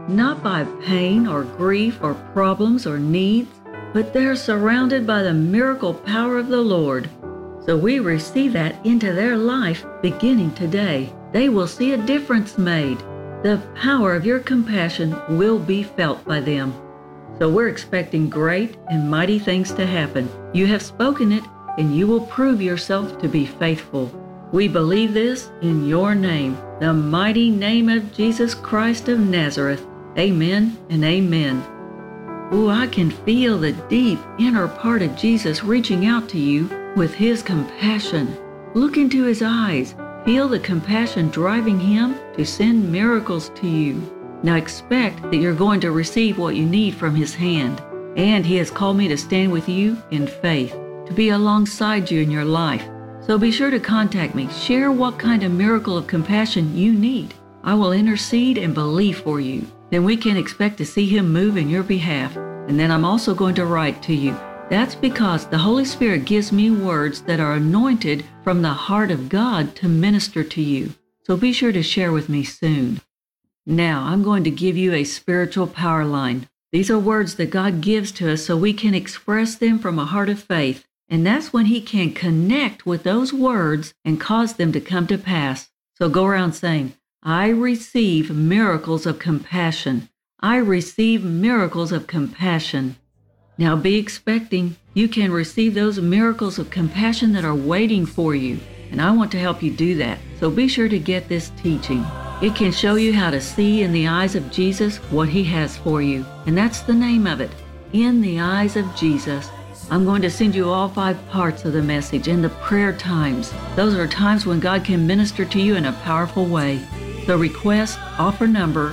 not by pain or grief or problems or needs, but they're surrounded by the miracle power of the Lord. So we receive that into their life beginning today. They will see a difference made. The power of your compassion will be felt by them. So we're expecting great and mighty things to happen. You have spoken it, and you will prove yourself to be faithful. We believe this in your name, the mighty name of Jesus Christ of Nazareth. Amen and amen. Oh, I can feel the deep inner part of Jesus reaching out to you with His compassion. Look into His eyes. Feel the compassion driving Him to send miracles to you. Now expect that you're going to receive what you need from His hand. And He has called me to stand with you in faith, to be alongside you in your life. So be sure to contact me. Share what kind of miracle of compassion you need. I will intercede and believe for you. Then we can expect to see Him move in your behalf. And then I'm also going to write to you. That's because the Holy Spirit gives me words that are anointed from the heart of God to minister to you. So be sure to share with me soon. Now, I'm going to give you a spiritual power line. These are words that God gives to us so we can express them from a heart of faith. And that's when He can connect with those words and cause them to come to pass. So go around saying, I receive miracles of compassion. I receive miracles of compassion. Now be expecting. You can receive those miracles of compassion that are waiting for you. And I want to help you do that. So be sure to get this teaching. It can show you how to see in the eyes of Jesus what He has for you. And that's the name of it, In the Eyes of Jesus. I'm going to send you all 5 parts of the message and the prayer times. Those are times when God can minister to you in a powerful way. So request offer number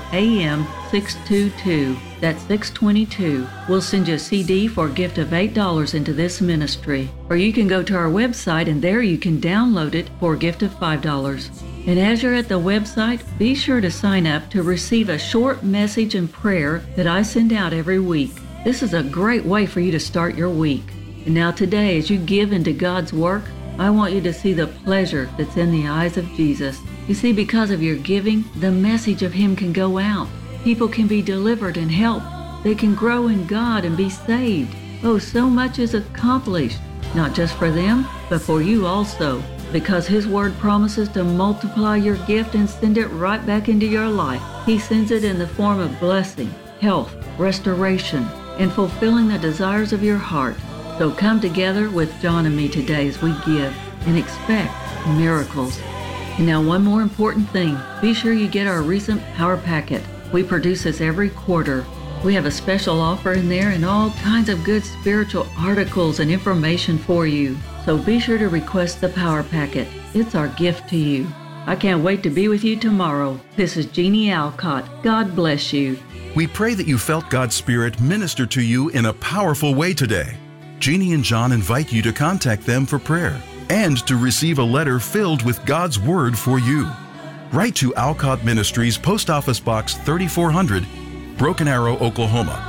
AM622. That's 622. We'll send you a CD for a gift of $8 into this ministry. Or you can go to our website and there you can download it for a gift of $5. And as you're at the website, be sure to sign up to receive a short message and prayer that I send out every week. This is a great way for you to start your week. And now today, as you give into God's work, I want you to see the pleasure that's in the eyes of Jesus. You see, because of your giving, the message of Him can go out. People can be delivered and helped. They can grow in God and be saved. Oh, so much is accomplished, not just for them, but for you also. Because His Word promises to multiply your gift and send it right back into your life. He sends it in the form of blessing, health, restoration, and fulfilling the desires of your heart. So come together with John and me today as we give and expect miracles. And now one more important thing. Be sure you get our recent Power Packet. We produce this every quarter. We have a special offer in there and all kinds of good spiritual articles and information for you. So be sure to request the Power Packet. It's our gift to you. I can't wait to be with you tomorrow. This is Jeannie Alcott. God bless you. We pray that you felt God's Spirit minister to you in a powerful way today. Jeannie and John invite you to contact them for prayer and to receive a letter filled with God's Word for you. Write to Alcott Ministries, Post Office Box 3400, Broken Arrow, Oklahoma,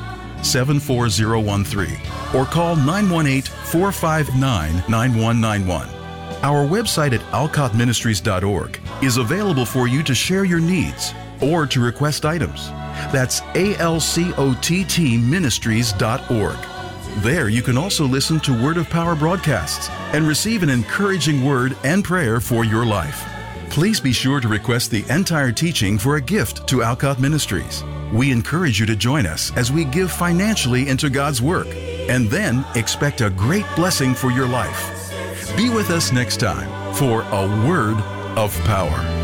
74013, or call 918-459-9191. Our website at alcottministries.org is available for you to share your needs or to request items. That's alcottministries.org. There you can also listen to Word of Power broadcasts and receive an encouraging word and prayer for your life. Please be sure to request the entire teaching for a gift to Alcott Ministries. We encourage you to join us as we give financially into God's work, and then expect a great blessing for your life. Be with us next time for A Word of Power.